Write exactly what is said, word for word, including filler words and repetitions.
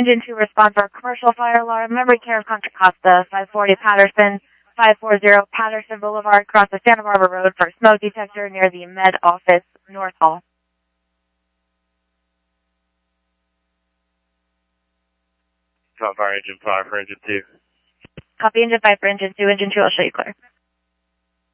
Engine two, respond for a commercial fire alarm. Memory care of Contra Costa, five forty Patterson, five forty Patterson Boulevard, across the Santa Barbara Road for a smoke detector near the Med Office, North Hall. Call fire engine five for engine two. Copy engine five for engine two. Engine two, I'll show you clear.